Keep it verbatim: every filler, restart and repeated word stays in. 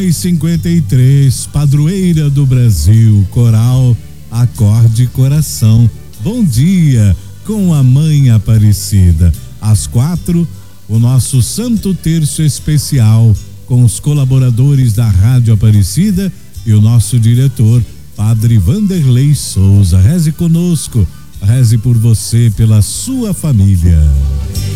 e cinquenta e três, padroeira do Brasil, coral Acorde Coração. Bom dia com a Mãe Aparecida. Às quatro, o nosso Santo Terço Especial com os colaboradores da Rádio Aparecida e o nosso diretor, Padre Vanderlei Souza. Reze conosco, reze por você, pela sua família.